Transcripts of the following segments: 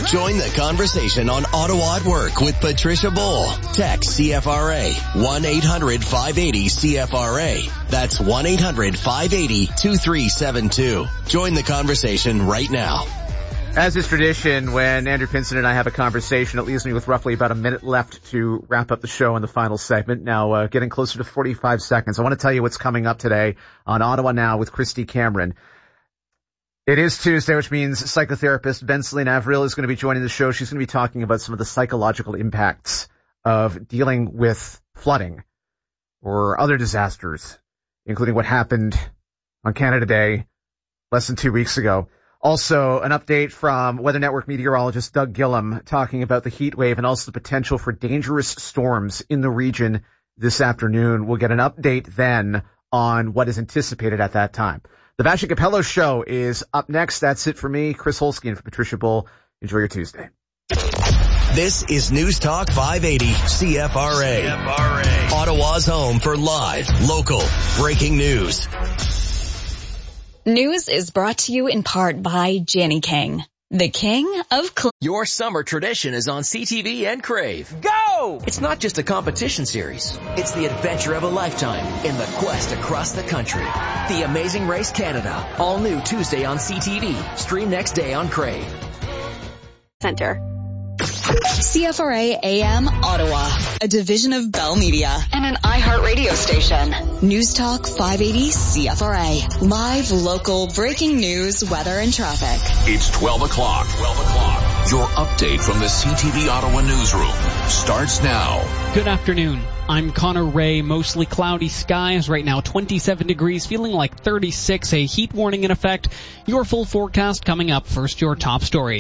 Join the conversation on Ottawa at Work with Patricia Bull. Text CFRA 1-800-580-CFRA. That's 1-800-580-2372. Join the conversation right now. As is tradition, when Andrew Pinson and I have a conversation, it leaves me with roughly about a minute left to wrap up the show in the final segment. Now, getting closer to 45 seconds. I want to tell you what's coming up today on Ottawa Now with Christy Cameron. It is Tuesday, which means psychotherapist Ben-Celine Avril is going to be joining the show. She's going to be talking about some of the psychological impacts of dealing with flooding or other disasters, including what happened on Canada Day less than 2 weeks ago. Also, an update from Weather Network meteorologist Doug Gillum talking about the heat wave and also the potential for dangerous storms in the region this afternoon. We'll get an update then on what is anticipated at that time. The Vassy Capello Show is up next. That's it for me, Chris Holsky, and for Patricia Bull. Enjoy your Tuesday. This is News Talk 580 CFRA. Ottawa's home for live, local, breaking news. News is brought to you in part by Jenny King, the king of Your summer tradition is on CTV and Crave. Go! It's not just a competition series. It's the adventure of a lifetime in the quest across the country. The Amazing Race Canada. All new Tuesday on CTV. Stream next day on Crave. Center. CFRA AM Ottawa, a division of Bell Media and an iHeartRadio station. News Talk 580 CFRA. Live, local, breaking news, weather, and traffic. It's 12 o'clock. Your update from the CTV Ottawa newsroom starts now. Good afternoon. I'm Connor Ray. Mostly cloudy skies. Right now 27 degrees, feeling like 36. A heat warning in effect. Your full forecast coming up. First, your top story.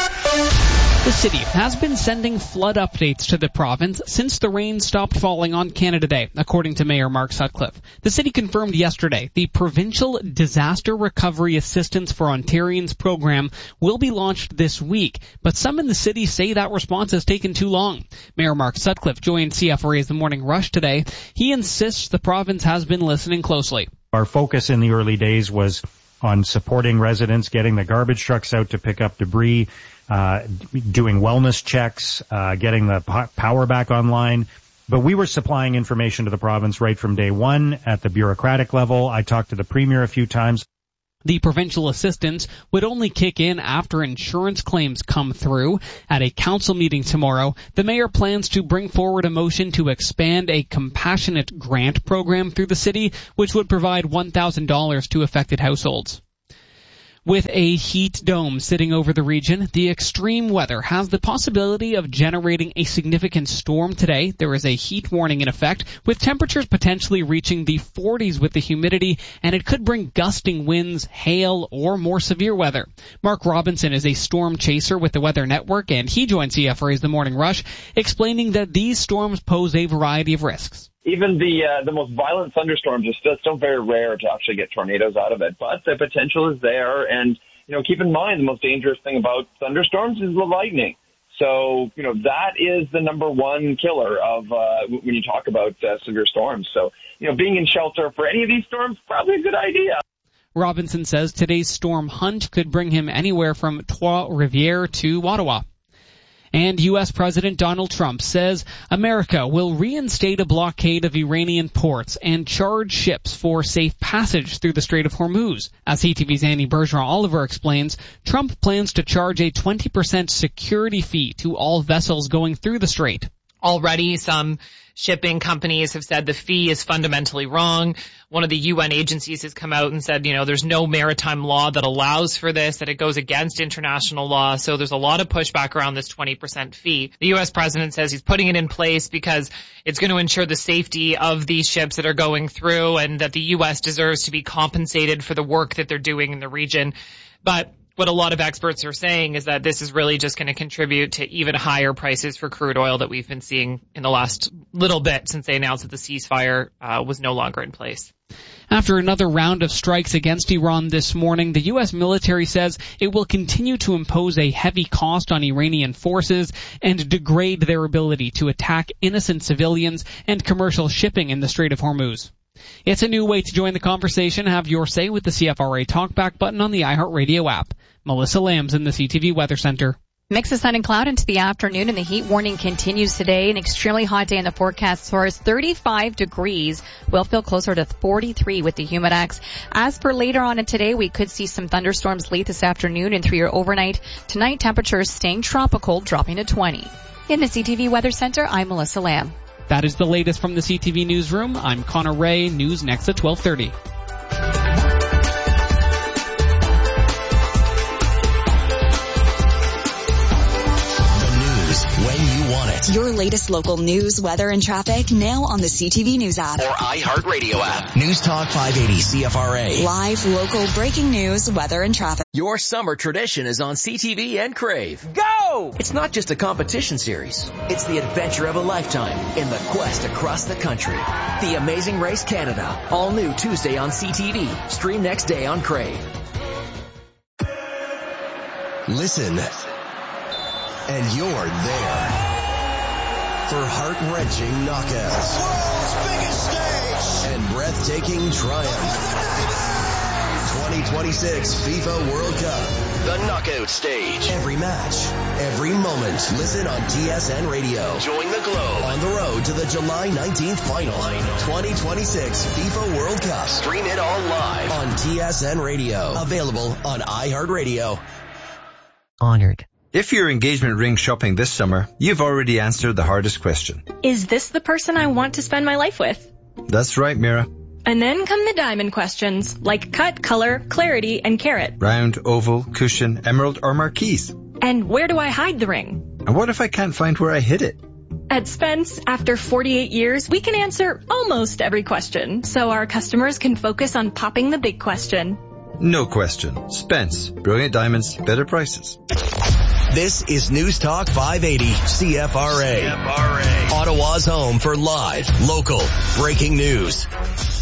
The city has been sending flood updates to the province since the rain stopped falling on Canada Day, according to Mayor Mark Sutcliffe. The city confirmed yesterday the Provincial Disaster Recovery Assistance for Ontarians program will be launched this week, but some in the city say that response has taken too long. Mayor Mark Sutcliffe joined CFRA's The Morning Rush today. He insists the province has been listening closely. Our focus in the early days was on supporting residents, getting the garbage trucks out to pick up debris, doing wellness checks, getting the power back online. But we were supplying information to the province right from day one at the bureaucratic level. I talked to the Premier a few times. The provincial assistance would only kick in after insurance claims come through. At a council meeting tomorrow, the mayor plans to bring forward a motion to expand a compassionate grant program through the city, which would provide $1,000 to affected households. With a heat dome sitting over the region, the extreme weather has the possibility of generating a significant storm today. There is a heat warning in effect, with temperatures potentially reaching the 40s with the humidity, and it could bring gusting winds, hail, or more severe weather. Mark Robinson is a storm chaser with the Weather Network, and he joined CFRA's The Morning Rush, explaining that these storms pose a variety of risks. Even the most violent thunderstorms are still very rare to actually get tornadoes out of it, but the potential is there. And, keep in mind the most dangerous thing about thunderstorms is the lightning. So, that is the number one killer of when you talk about severe storms. So, being in shelter for any of these storms, probably a good idea. Robinson says today's storm hunt could bring him anywhere from Trois-Rivières to Ottawa. And U.S. President Donald Trump says America will reinstate a blockade of Iranian ports and charge ships for safe passage through the Strait of Hormuz. As CTV's Annie Bergeron-Oliver explains, Trump plans to charge a 20% security fee to all vessels going through the strait. Already, some shipping companies have said the fee is fundamentally wrong. One of the UN agencies has come out and said, there's no maritime law that allows for this, that it goes against international law. So there's a lot of pushback around this 20% fee. The U.S. president says he's putting it in place because it's going to ensure the safety of these ships that are going through, and that the U.S. deserves to be compensated for the work that they're doing in the region. But what a lot of experts are saying is that this is really just going to contribute to even higher prices for crude oil that we've been seeing in the last little bit since they announced that the ceasefire was no longer in place. After another round of strikes against Iran this morning, the U.S. military says it will continue to impose a heavy cost on Iranian forces and degrade their ability to attack innocent civilians and commercial shipping in the Strait of Hormuz. It's a new way to join the conversation. Have your say with the CFRA Talkback button on the iHeartRadio app. Melissa Lambs in the CTV Weather Center. Mix of sun and cloud into the afternoon, and the heat warning continues today. An extremely hot day in the forecast for us, 35 degrees. We'll feel closer to 43 with the Humidex. As for later on in today, we could see some thunderstorms late this afternoon and through your overnight. Tonight, temperatures staying tropical, dropping to 20. In the CTV Weather Center, I'm Melissa Lamb. That is the latest from the CTV Newsroom. I'm Connor Ray. News next at 12:30. When you want it. Your latest local news, weather, and traffic now on the CTV News app. Or iHeartRadio app. News Talk 580 CFRA. Live, local, breaking news, weather, and traffic. Your summer tradition is on CTV and Crave. Go! It's not just a competition series. It's the adventure of a lifetime in the quest across the country. The Amazing Race Canada. All new Tuesday on CTV. Stream next day on Crave. Listen. And you're there for heart-wrenching knockouts, world's biggest stage, and breathtaking triumph. 2026 FIFA World Cup, the knockout stage. Every match, every moment. Listen on TSN Radio. Join the Globe on the road to the July 19th final. 2026 FIFA World Cup. Stream it all live on TSN Radio. Available on iHeartRadio. Honored. If you're engagement ring shopping this summer, you've already answered the hardest question. Is this the person I want to spend my life with? That's right, Mira. And then come the diamond questions, like cut, color, clarity, and carat. Round, oval, cushion, emerald, or marquise. And where do I hide the ring? And what if I can't find where I hid it? At Spence, after 48 years, we can answer almost every question, so our customers can focus on popping the big question. No question. Spence. Brilliant diamonds, better prices. This is News Talk 580 CFRA. Ottawa's home for live, local, breaking news.